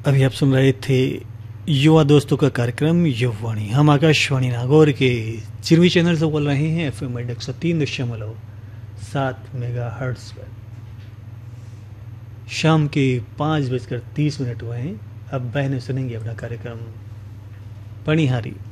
अभी आप सुन रहे थे युवा दोस्तों का कार्यक्रम युववाणी। हम आकाशवाणी नागौर के चिरवी चैनल से बोल रहे हैं, FM 103.7 मेगा हर्ट्ज पर। शाम के 5:30 हुए हैं। अब बहनें सुनेंगे अपना कार्यक्रम पणिहारी।